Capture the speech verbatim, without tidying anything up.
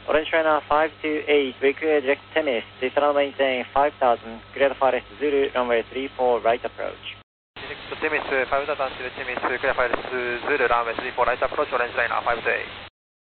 Orange China five two eight, we clear direct Temis, please runway maintain five thousand, clear Forest Zulu, runway three four, right approach. Temis five thousand, Temis, clear Forest Zulu, runway three four, right approach, Orange China five two eight.